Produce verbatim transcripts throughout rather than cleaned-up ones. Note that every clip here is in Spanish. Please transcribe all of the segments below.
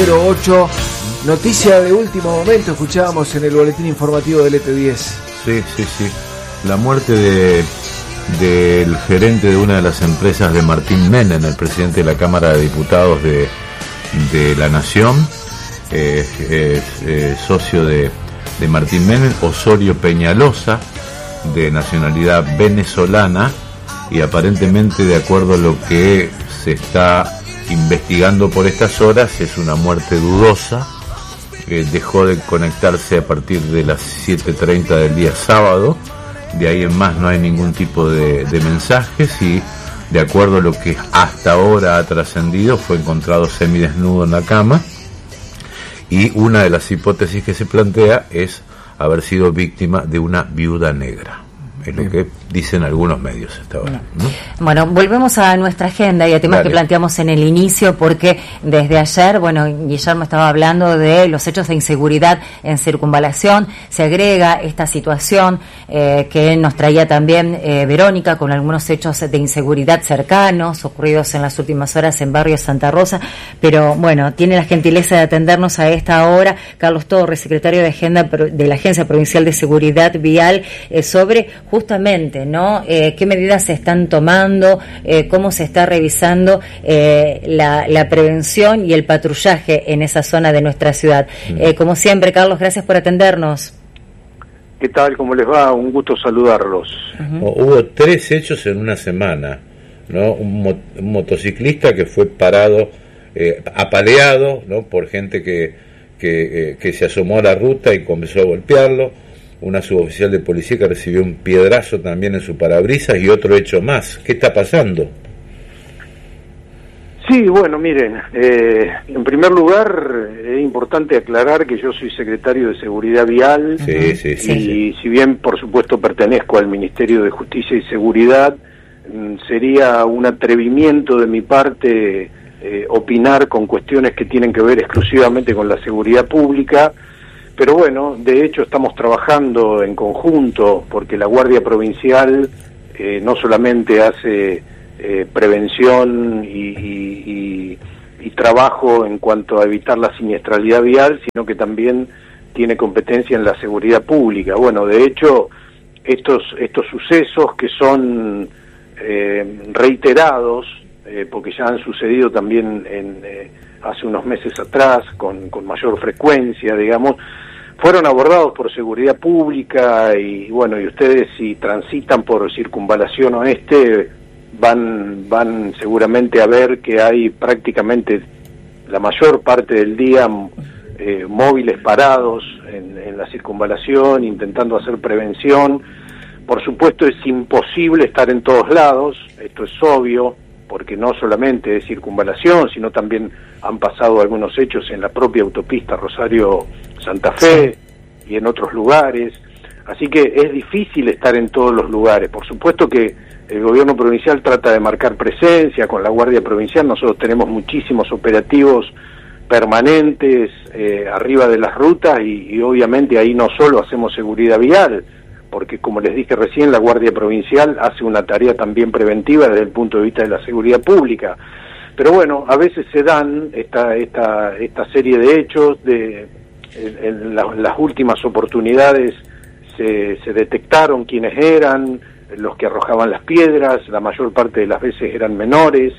cero ocho. Noticia de último momento, escuchábamos en el boletín informativo del E T diez. Sí, sí, sí. La muerte de del gerente de una de las empresas de Martín Menem, el presidente de la Cámara de Diputados de, de la Nación, eh, eh, eh, socio de, de Martín Menem, Osorio Peñalosa, de nacionalidad venezolana, y aparentemente, de acuerdo a lo que se está investigando por estas horas, es una muerte dudosa. Eh, dejó de conectarse a partir de las siete treinta del día sábado. De ahí en más no hay ningún tipo de, de mensajes, y de acuerdo a lo que hasta ahora ha trascendido, fue encontrado semidesnudo en la cama, y una de las hipótesis que se plantea es haber sido víctima de una viuda negra. Es lo que dicen algunos medios hasta ahora, ¿no? Bueno, volvemos a nuestra agenda y a temas Dale. que planteamos en el inicio, porque desde ayer, bueno, Guillermo estaba hablando de los hechos de inseguridad en Circunvalación. Se agrega esta situación eh, que nos traía también eh, Verónica, con algunos hechos de inseguridad cercanos ocurridos en las últimas horas en barrio Santa Rosa. Pero bueno, tiene la gentileza de atendernos a esta hora Carlos Torres, secretario de Agenda de la Agencia Provincial de Seguridad Vial, eh, sobre justamente, ¿no? Eh, ¿Qué medidas se están tomando? Eh, ¿Cómo se está revisando eh, la, la prevención y el patrullaje en esa zona de nuestra ciudad? Eh, como siempre, Carlos, gracias por atendernos. ¿Qué tal? ¿Cómo les va? Un gusto saludarlos. Uh-huh. Hubo tres hechos en una semana, ¿no? Un, mo- un motociclista que fue parado, eh, apaleado, ¿no? Por gente que, que, eh, que se asomó a la ruta y comenzó a golpearlo. Una suboficial de policía que recibió un piedrazo también en su parabrisas, y otro hecho más. ¿Qué está pasando? Sí, bueno, miren, eh, en primer lugar es importante aclarar que yo soy secretario de Seguridad Vial, sí, sí, sí, y sí. si bien por supuesto pertenezco al Ministerio de Justicia y Seguridad, sería un atrevimiento de mi parte eh, opinar con cuestiones que tienen que ver exclusivamente con la seguridad pública. Pero bueno, de hecho estamos trabajando en conjunto, porque la Guardia Provincial eh, no solamente hace eh, prevención y, y, y, y trabajo en cuanto a evitar la siniestralidad vial, sino que también tiene competencia en la seguridad pública. Bueno, de hecho, estos, estos sucesos que son eh, reiterados, eh, porque ya han sucedido también en, eh, hace unos meses atrás, con, con mayor frecuencia, digamos, fueron abordados por seguridad pública. Y bueno, y ustedes, si transitan por Circunvalación Oeste, van van seguramente a ver que hay prácticamente la mayor parte del día eh, móviles parados en, en la circunvalación, intentando hacer prevención. Por supuesto es imposible estar en todos lados, esto es obvio, porque no solamente es Circunvalación, sino también han pasado algunos hechos en la propia autopista Rosario-Santa Fe y en otros lugares. Así que es difícil estar en todos los lugares. Por supuesto que el gobierno provincial trata de marcar presencia con la Guardia Provincial. Nosotros tenemos muchísimos operativos permanentes eh, arriba de las rutas, y, y obviamente ahí no solo hacemos seguridad vial, porque como les dije recién, la Guardia Provincial hace una tarea también preventiva desde el punto de vista de la seguridad pública. Pero bueno, a veces se dan esta esta esta serie de hechos. De en, en la, las últimas oportunidades se, se detectaron quiénes eran los que arrojaban las piedras, la mayor parte de las veces eran menores,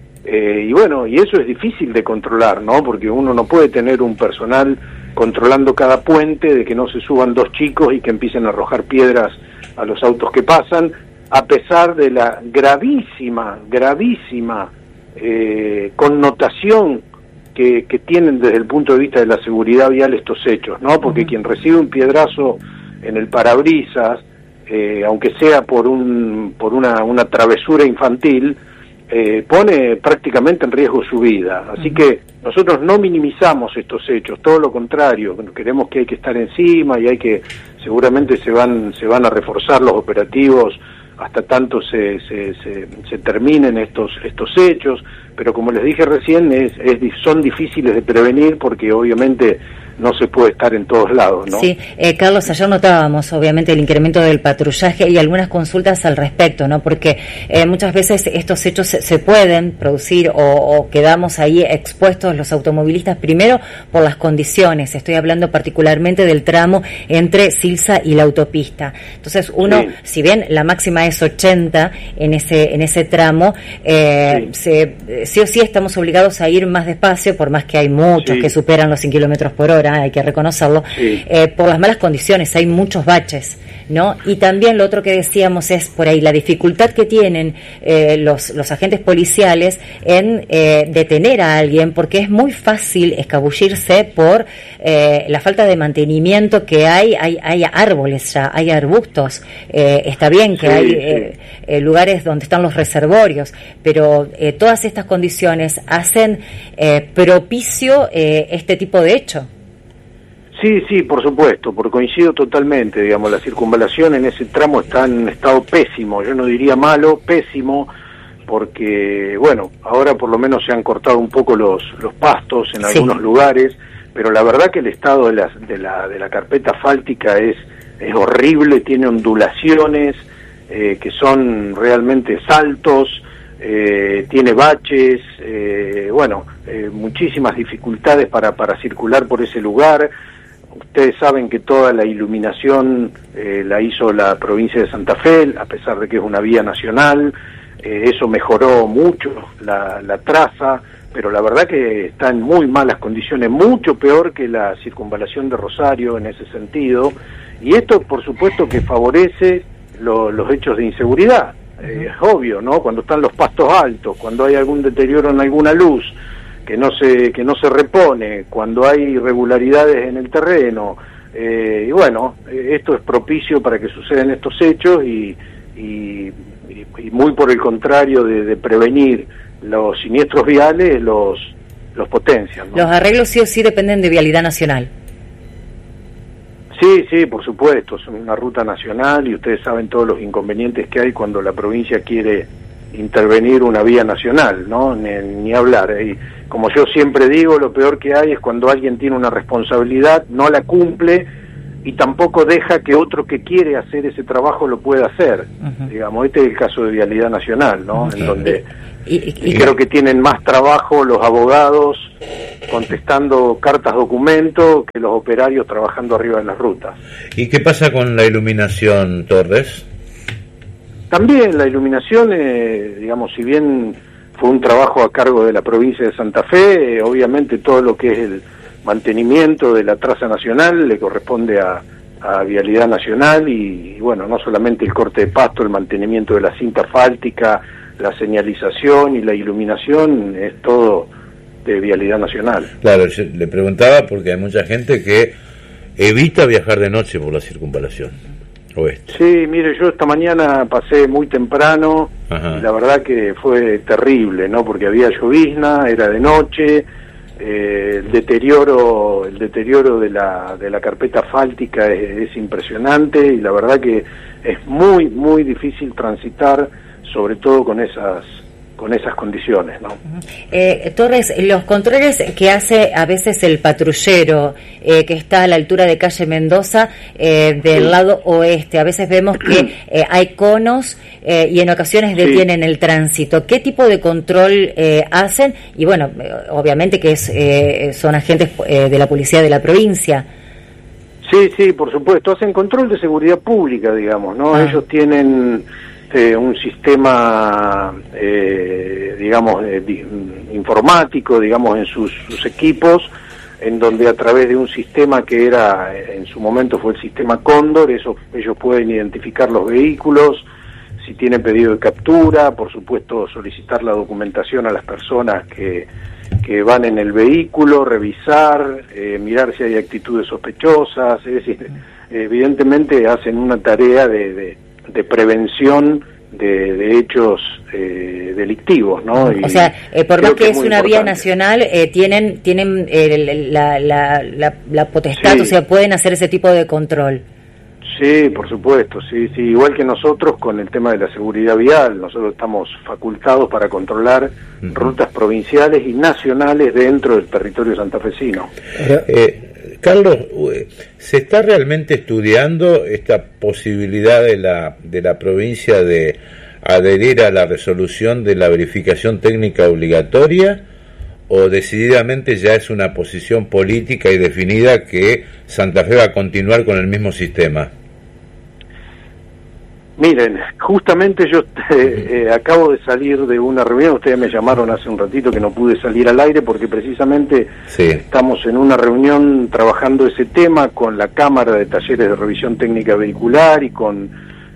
eh, y bueno, y eso es difícil de controlar, ¿no? Porque uno no puede tener un personal controlando cada puente, de que no se suban dos chicos y que empiecen a arrojar piedras a los autos que pasan, a pesar de la gravísima, gravísima eh, connotación que, que tienen desde el punto de vista de la seguridad vial estos hechos, ¿no? Porque uh-huh. quien recibe un piedrazo en el parabrisas, eh, aunque sea por un por una, una travesura infantil, eh, pone prácticamente en riesgo su vida. Así uh-huh. que nosotros no minimizamos estos hechos, todo lo contrario, queremos que hay que estar encima, y hay que, seguramente se van se van a reforzar los operativos hasta tanto se se, se, se terminen estos estos hechos. Pero como les dije recién, es, es son difíciles de prevenir, porque obviamente no se puede estar en todos lados, ¿no? Sí, eh, Carlos, ayer notábamos obviamente el incremento del patrullaje y algunas consultas al respecto, ¿no? Porque eh, muchas veces estos hechos se, se pueden producir o, o quedamos ahí expuestos los automovilistas, primero por las condiciones, estoy hablando particularmente del tramo entre Silsa y la autopista. Entonces uno, sí. si bien la máxima es ochenta en ese en ese tramo, eh, sí. Se, sí o sí estamos obligados a ir más despacio, por más que hay muchos sí. que superan los cien kilómetros por hora, hay que reconocerlo, sí. eh, por las malas condiciones, hay muchos baches, ¿no? Y también lo otro que decíamos es por ahí la dificultad que tienen eh, los, los agentes policiales en eh, detener a alguien, porque es muy fácil escabullirse por eh, la falta de mantenimiento que hay, hay, hay árboles ya, hay arbustos, eh, está bien que sí, hay eh, sí. eh, lugares donde están los reservorios, pero eh, todas estas condiciones hacen eh, propicio eh, este tipo de hecho. Sí, sí, por supuesto, por coincido totalmente, digamos, la circunvalación en ese tramo está en un estado pésimo, yo no diría malo, pésimo, porque, bueno, ahora por lo menos se han cortado un poco los, los pastos en sí. algunos lugares, pero la verdad que el estado de la, de la, de la carpeta asfáltica es, es horrible, tiene ondulaciones eh, que son realmente saltos, eh, tiene baches, eh, bueno, eh, muchísimas dificultades para, para circular por ese lugar. Ustedes saben que toda la iluminación eh, la hizo la provincia de Santa Fe, a pesar de que es una vía nacional, eh, eso mejoró mucho la, la traza, pero la verdad que está en muy malas condiciones, mucho peor que la circunvalación de Rosario en ese sentido, y esto por supuesto que favorece lo, los hechos de inseguridad, eh, es obvio, ¿no? Cuando están los pastos altos, cuando hay algún deterioro en alguna luz, que no se que no se repone, cuando hay irregularidades en el terreno, eh, y bueno, esto es propicio para que sucedan estos hechos y, y, y muy por el contrario de, de prevenir los siniestros viales, los los potencian, ¿no? Los arreglos sí o sí dependen de Vialidad Nacional. Sí, sí, por supuesto, es una ruta nacional y ustedes saben todos los inconvenientes que hay cuando la provincia quiere intervenir una vía nacional, ¿no? Ni, ni hablar. Y como yo siempre digo, lo peor que hay es cuando alguien tiene una responsabilidad, no la cumple y tampoco deja que otro que quiere hacer ese trabajo lo pueda hacer. Uh-huh. Digamos, este es el caso de Vialidad Nacional, ¿no? Okay. En donde y, y, y creo que tienen más trabajo los abogados contestando cartas documento que los operarios trabajando arriba en las rutas. ¿Y qué pasa con la iluminación, Torres? También la iluminación, eh, digamos, si bien fue un trabajo a cargo de la provincia de Santa Fe, eh, obviamente todo lo que es el mantenimiento de la traza nacional le corresponde a, a Vialidad Nacional y, y bueno, no solamente el corte de pasto, el mantenimiento de la cinta asfáltica, la señalización y la iluminación, es todo de Vialidad Nacional. Claro, yo le preguntaba porque hay mucha gente que evita viajar de noche por la circunvalación. Oeste. Sí, mire, yo esta mañana pasé muy temprano. Ajá. Y la verdad que fue terrible, ¿no? Porque había llovizna, era de noche, eh, el deterioro, el deterioro de la de la carpeta asfáltica es, es impresionante y la verdad que es muy muy difícil transitar, sobre todo con esas con esas condiciones, ¿no? Eh, Torres, los controles que hace a veces el patrullero eh, que está a la altura de calle Mendoza eh, del sí. lado oeste, a veces vemos que eh, hay conos eh, y en ocasiones detienen sí. el tránsito. ¿Qué tipo de control eh, hacen? Y bueno, obviamente que es eh, son agentes eh, de la policía de la provincia. Sí, sí, por supuesto, hacen control de seguridad pública, digamos, ¿no? Ah. Ellos tienen eh, un sistema, eh, digamos, eh, di, informático, digamos, en sus, sus equipos, en donde a través de un sistema que era, en su momento fue el sistema Cóndor, eso, ellos pueden identificar los vehículos, si tienen pedido de captura, por supuesto solicitar la documentación a las personas que, que van en el vehículo, revisar, eh, mirar si hay actitudes sospechosas, es decir, evidentemente hacen una tarea de, de, de prevención de, de hechos eh, delictivos, ¿no? Y o sea, eh, por más que, que es, es una importante. Vía nacional, eh, tienen tienen eh, la, la, la, la potestad, sí. O sea, pueden hacer ese tipo de control. Sí, por supuesto, sí, sí, igual que nosotros con el tema de la seguridad vial, nosotros estamos facultados para controlar uh-huh. rutas provinciales y nacionales dentro del territorio santafesino. Eh, Carlos, ¿se está realmente estudiando esta posibilidad de la, de la provincia de adherir a la resolución de la verificación técnica obligatoria, o decididamente ya es una posición política y definida que Santa Fe va a continuar con el mismo sistema? Miren, justamente yo eh, eh, acabo de salir de una reunión, ustedes me llamaron hace un ratito que no pude salir al aire porque precisamente sí. Estamos en una reunión trabajando ese tema con la Cámara de Talleres de Revisión Técnica Vehicular y con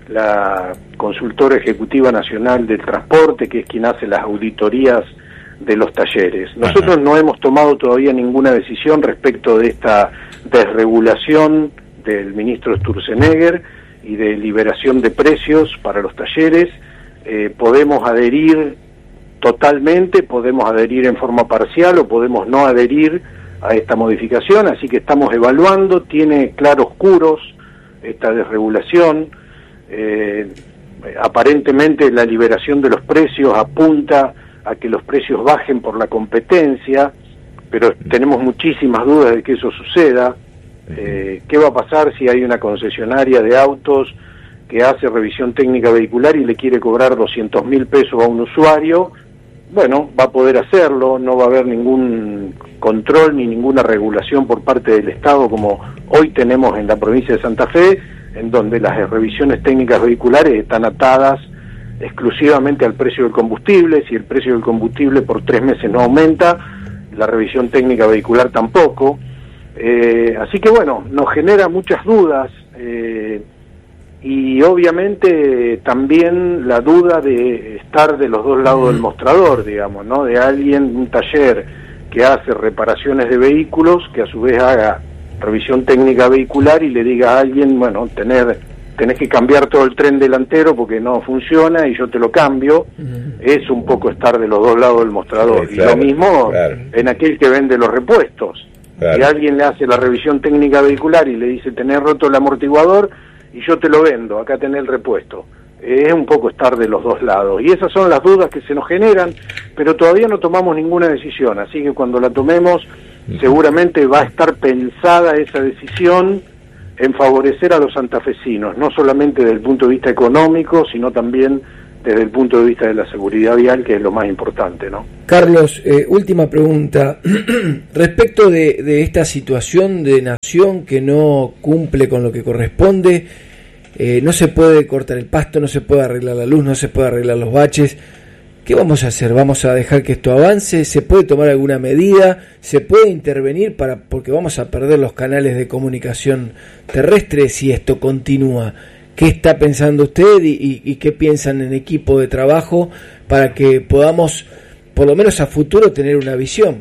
la Consultora Ejecutiva Nacional del Transporte, que es quien hace las auditorías de los talleres. Nosotros Ajá. no hemos tomado todavía ninguna decisión respecto de esta desregulación del ministro Sturzenegger y de liberación de precios para los talleres. Eh, podemos adherir totalmente, podemos adherir en forma parcial o podemos no adherir a esta modificación, así que estamos evaluando, tiene claroscuros esta desregulación. Eh, aparentemente la liberación de los precios apunta a que los precios bajen por la competencia, pero tenemos muchísimas dudas de que eso suceda. Eh, ¿Qué va a pasar si hay una concesionaria de autos que hace revisión técnica vehicular y le quiere cobrar doscientos mil pesos a un usuario? Bueno, va a poder hacerlo, no va a haber ningún control ni ninguna regulación por parte del Estado como hoy tenemos en la provincia de Santa Fe, en donde las revisiones técnicas vehiculares están atadas exclusivamente al precio del combustible. Si el precio del combustible por tres meses no aumenta, la revisión técnica vehicular tampoco. Eh, así que bueno, nos genera muchas dudas eh, y obviamente también la duda de estar de los dos lados del mostrador, digamos, ¿no? De alguien, un taller que hace reparaciones de vehículos, que a su vez haga revisión técnica vehicular y le diga a alguien, bueno, tener, tenés que cambiar todo el tren delantero porque no funciona y yo te lo cambio. Uh-huh. Es un poco estar de los dos lados del mostrador. Sí, claro, y lo mismo claro. en aquel que vende los repuestos. Claro. Si alguien le hace la revisión técnica vehicular y le dice tenés roto el amortiguador y yo te lo vendo, acá tenés el repuesto. Es un poco estar de los dos lados. Y esas son las dudas que se nos generan, pero todavía no tomamos ninguna decisión, así que cuando la tomemos seguramente va a estar pensada esa decisión en favorecer a los santafesinos, no solamente desde el punto de vista económico, sino también desde el punto de vista de la seguridad vial, que es lo más importante, ¿no? Carlos, eh, última pregunta. Respecto de, de esta situación de nación que no cumple con lo que corresponde, eh, no se puede cortar el pasto, no se puede arreglar la luz, no se puede arreglar los baches. ¿Qué vamos a hacer? ¿Vamos a dejar que esto avance? ¿Se puede tomar alguna medida? ¿Se puede intervenir para porque vamos a perder los canales de comunicación terrestre si esto continúa? ¿Qué está pensando usted y, y, y qué piensan en equipo de trabajo para que podamos, por lo menos a futuro, tener una visión?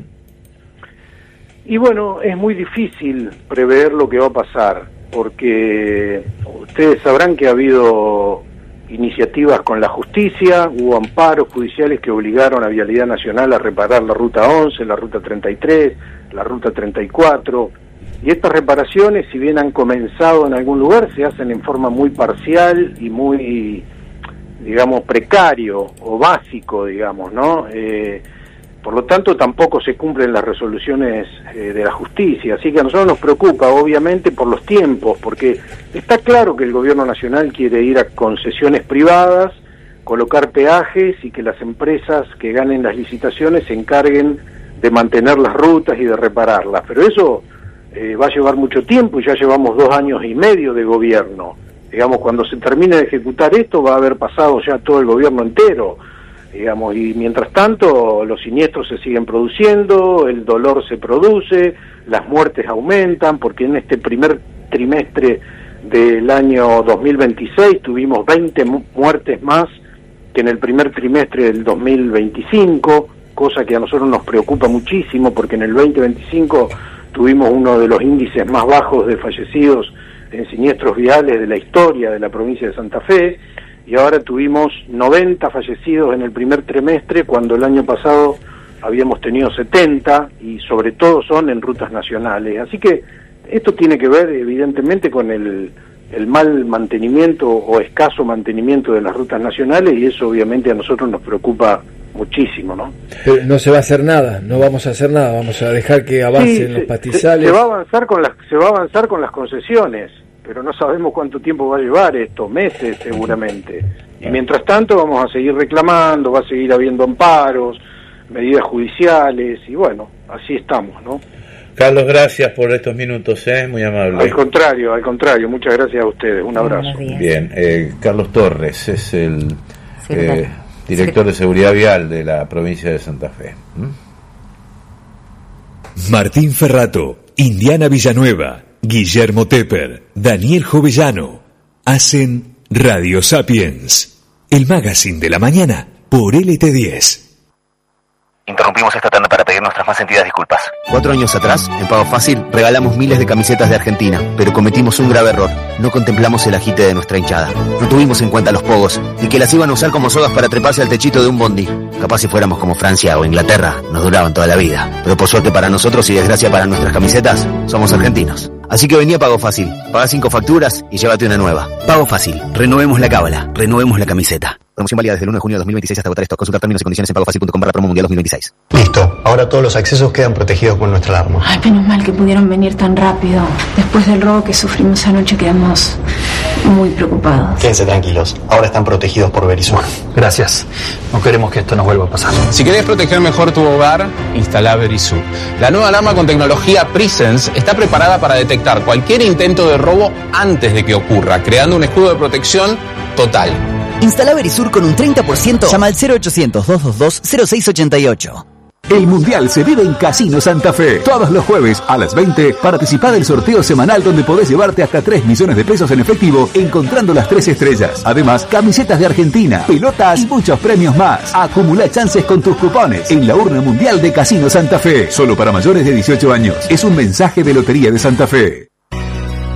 Y bueno, es muy difícil prever lo que va a pasar, porque ustedes sabrán que ha habido iniciativas con la justicia, hubo amparos judiciales que obligaron a Vialidad Nacional a reparar la ruta once, la ruta treinta y tres, la ruta treinta y cuatro... Y estas reparaciones, si bien han comenzado en algún lugar, se hacen en forma muy parcial y muy, digamos, precario o básico, digamos, ¿no? Eh, por lo tanto, tampoco se cumplen las resoluciones eh, de la justicia. Así que a nosotros nos preocupa, obviamente, por los tiempos, porque está claro que el gobierno nacional quiere ir a concesiones privadas, colocar peajes y que las empresas que ganen las licitaciones se encarguen de mantener las rutas y de repararlas. Pero eso Eh, va a llevar mucho tiempo y ya llevamos dos años y medio de gobierno. Digamos, cuando se termine de ejecutar esto va a haber pasado ya todo el gobierno entero, digamos, y mientras tanto los siniestros se siguen produciendo, el dolor se produce, las muertes aumentan, porque en este primer trimestre del año dos mil veintiséis tuvimos veinte muertes más que en el primer trimestre del dos mil veinticinco, cosa que a nosotros nos preocupa muchísimo, porque en el veinte veinticinco tuvimos uno de los índices más bajos de fallecidos en siniestros viales de la historia de la provincia de Santa Fe, y ahora tuvimos noventa fallecidos en el primer trimestre, cuando el año pasado habíamos tenido setenta, y sobre todo son en rutas nacionales. Así que esto tiene que ver evidentemente con el, el mal mantenimiento o escaso mantenimiento de las rutas nacionales, y eso obviamente a nosotros nos preocupa muchísimo, ¿no? Pero no se va a hacer nada, no vamos a hacer nada, vamos a dejar que avancen Sí, los se, pastizales. Se, se va a avanzar con las, se va a avanzar con las concesiones, pero no sabemos cuánto tiempo va a llevar esto, meses seguramente. Y mientras tanto vamos a seguir reclamando, va a seguir habiendo amparos, medidas judiciales, y bueno, así estamos, ¿no? Carlos, gracias por estos minutos, ¿eh? Muy amable. Al contrario, al contrario, muchas gracias a ustedes, un abrazo. Bien, eh, Carlos Torres es el Sí, eh, director de Seguridad Vial de la provincia de Santa Fe. ¿Mm? Martín Ferrato, Indiana Villanueva, Guillermo Tepper, Daniel Jovellano hacen Radio Sapiens, el magazine de la mañana por L T diez. Interrumpimos esta tanda para pedir nuestras más sentidas disculpas. Cuatro años atrás, en Pago Fácil, regalamos miles de camisetas de Argentina, pero cometimos un grave error. No contemplamos el agite de nuestra hinchada. No tuvimos en cuenta los pogos, ni que las iban a usar como sogas para treparse al techito de un bondi. Capaz si fuéramos como Francia o Inglaterra, nos duraban toda la vida. Pero por suerte para nosotros y desgracia para nuestras camisetas, somos argentinos. Así que vení a Pago Fácil, pagá cinco facturas y llévate una nueva. Pago Fácil, renovemos la cábala, renovemos la camiseta. Promoción válida desde el uno de junio de dos mil veintiséis hasta agotar stock. Consultar términos y condiciones en pagofacil punto com barra promo mundial dos mil veintiséis. Listo, ahora todos los accesos quedan protegidos con nuestra alarma. Ay, menos mal que pudieron venir tan rápido. Después del robo que sufrimos anoche quedamos muy preocupados. Quédense tranquilos, ahora están protegidos por Verisur. Gracias, no queremos que esto nos vuelva a pasar. Si querés proteger mejor tu hogar, instala Verisur. La nueva alarma con tecnología Presence está preparada para detectar cualquier intento de robo antes de que ocurra, creando un escudo de protección total. Instala Verisur con un treinta por ciento. Llama al cero ochocientos, doscientos veintidós, cero seis ochenta y ocho. El Mundial se vive en Casino Santa Fe. Todos los jueves a las veinte, participa del sorteo semanal donde podés llevarte hasta tres millones de pesos en efectivo encontrando las tres estrellas. Además, camisetas de Argentina, pelotas y muchos premios más. Acumula chances con tus cupones en la urna mundial de Casino Santa Fe. Solo para mayores de dieciocho años. Es un mensaje de Lotería de Santa Fe.